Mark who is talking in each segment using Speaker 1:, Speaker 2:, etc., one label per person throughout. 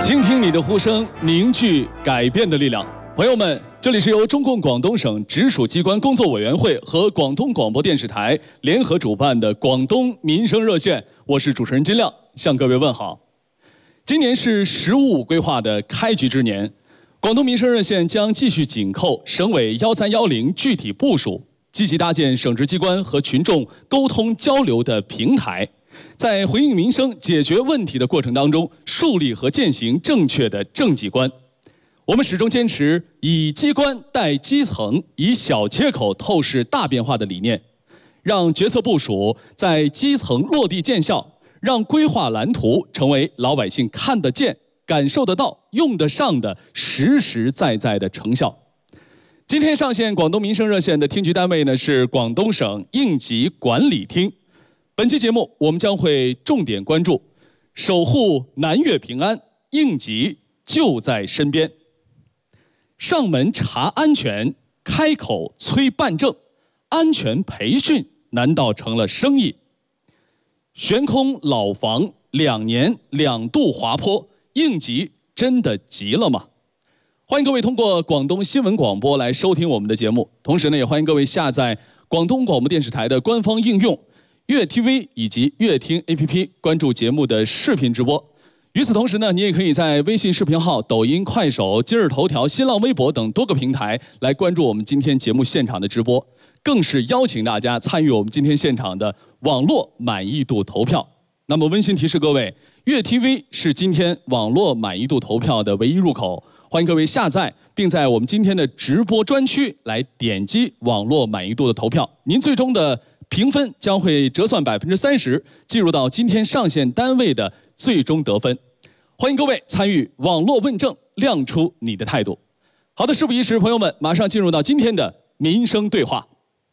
Speaker 1: 倾听你的呼声，凝聚改变的力量。朋友们，这里是由中共广东省直属机关工作委员会和广东广播电视台联合主办的广东民生热线，我是主持人金亮，向各位问好。今年是“十五五”规划的开局之年，广东民生热线将继续紧扣省委1310具体部署，积极搭建省直机关和群众沟通交流的平台，在回应民生、解决问题的过程当中，树立和践行正确的政绩观。我们始终坚持以机关带基层，以小切口透视大变化的理念，让决策部署在基层落地见效，让规划蓝图成为老百姓看得见、感受得到、用得上的实实在在的成效。今天上线广东民生热线的听局单位呢是广东省应急管理厅。本期节目我们将会重点关注守护南粤平安，应急就在身边。上门查安全，开口催办证，安全培训难道成了生意？悬空老房2年2度滑坡，应急真的急了吗？欢迎各位通过广东新闻广播来收听我们的节目，同时呢，也欢迎各位下载广东广播电视台的官方应用粤 TV 以及粤听 APP， 关注节目的视频直播。与此同时呢，你也可以在微信视频号、抖音、快手、今日头条、新浪微博等多个平台来关注我们今天节目现场的直播，更是邀请大家参与我们今天现场的网络满意度投票。那么温馨提示各位，粤 TV 是今天网络满意度投票的唯一入口，欢迎各位下载，并在我们今天的直播专区来点击网络满意度的投票，您最终的评分将会折算30%，计入到今天上线单位的最终得分。欢迎各位参与网络问政，亮出你的态度。好的，事不宜迟，朋友们，马上进入到今天的民生对话。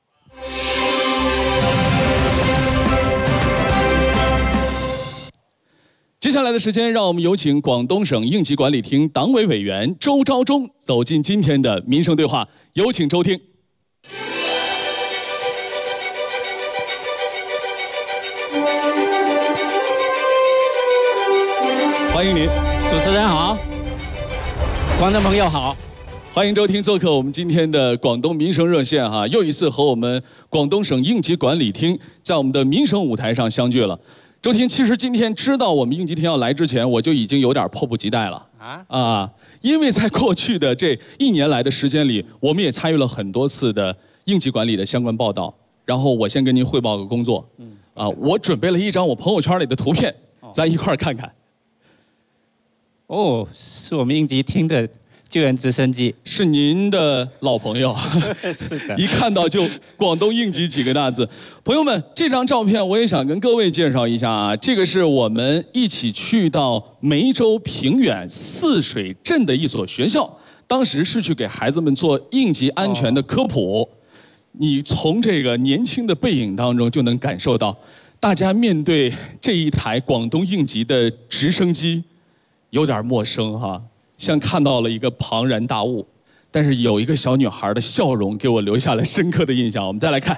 Speaker 1: 接下来的时间，让我们有请广东省应急管理厅党委委员周昭忠走进今天的民生对话，有请周听。欢迎您，
Speaker 2: 主持人好，观众朋友好，
Speaker 1: 欢迎周听做客我们今天的广东民生热线哈，又一次和我们广东省应急管理厅在我们的民生舞台上相聚了。周听，其实今天知道我们应急厅要来之前，我就已经有点迫不及待了因为在过去的这1年来的时间里，我们也参与了很多次的应急管理的相关报道。然后我先跟您汇报个工作，我准备了一张我朋友圈里的图片，咱一块儿看看。
Speaker 2: 哦，是我们应急厅的救援直升机，
Speaker 1: 是您的老朋友，
Speaker 2: 是的，
Speaker 1: 一看到就广东应急几个大字。朋友们，这张照片我也想跟各位介绍一下啊，这个是我们一起去到梅州平远泗水镇的一所学校，当时是去给孩子们做应急安全的科普。你从这个年轻的背影当中就能感受到，大家面对这一台广东应急的直升机有点陌生哈，像看到了一个庞然大物，但是有一个小女孩的笑容给我留下了深刻的印象。我们再来看，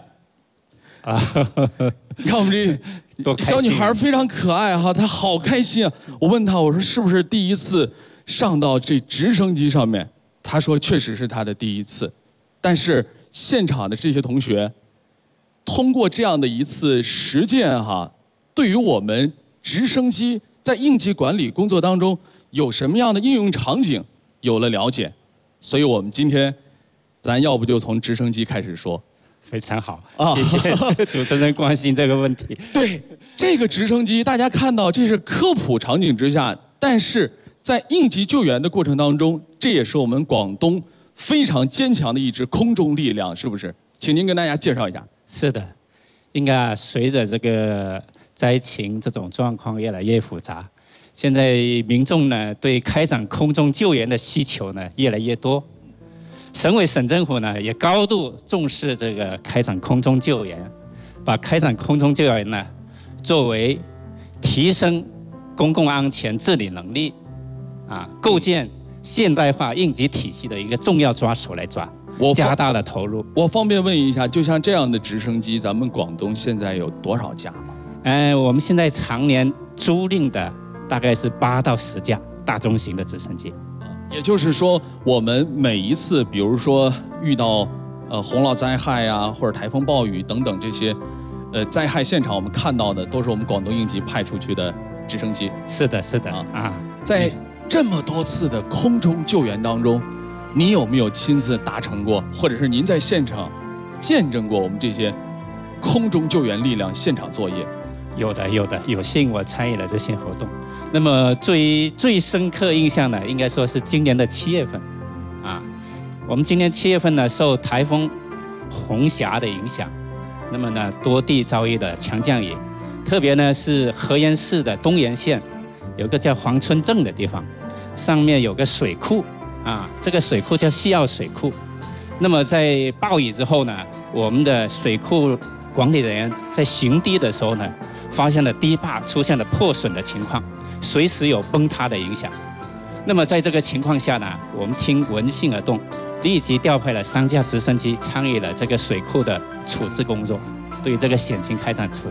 Speaker 1: 你看我们这小女孩非常可爱哈，她好开心啊！我问她，我说是不是第一次上到这直升机上面？她说确实是她的第一次，但是现场的这些同学通过这样的一次实践哈，对于我们直升机在应急管理工作当中有什么样的应用场景有了了解，所以我们今天咱要不就从直升机开始说。
Speaker 2: 非常好，谢谢主持人关心这个问题。
Speaker 1: 对，这个直升机大家看到这是科普场景之下，但是在应急救援的过程当中，这也是我们广东非常坚强的一支空中力量，是不是？请您跟大家介绍一下。
Speaker 2: 是的，应该随着这个灾情这种状况越来越复杂，现在民众呢对开展空中救援的需求呢越来越多，省委省政府呢也高度重视这个开展空中救援，把开展空中救援呢作为提升公共安全治理能力构建现代化应急体系的一个重要抓手来抓，加大了投入。
Speaker 1: 我方便问一下，就像这样的直升机，咱们广东现在有多少架吗？
Speaker 2: 我们现在常年租赁的大概是8到10架。 大中型的直升机。
Speaker 1: 也就是说，我们每一次，比如说遇到洪涝灾害呀，或者台风暴雨等等这些灾害现场，我们看到的都是我们广东应急派出去的直升机。
Speaker 2: 是的，是的
Speaker 1: 在这么多次的空中救援当中，你有没有亲自达成过，或者是您在现场见证过我们这些空中救援力量现场作业？
Speaker 2: 有的，有幸我参与了这些活动。那么最深刻印象呢，应该说是今年的7月份，我们今年7月份呢，受台风红霞的影响，那么呢多地遭遇了强降雨，特别呢是河源市的东源县，有个叫黄村镇的地方，上面有个水库这个水库叫西澳水库。那么在暴雨之后呢，我们的水库管理人员在巡堤的时候呢，发现了堤坝出现了破损的情况，随时有崩塌的影响。那么在这个情况下呢，我们听闻讯而动，立即调配了3架直升机参与了这个水库的处置工作，对这个险情开展处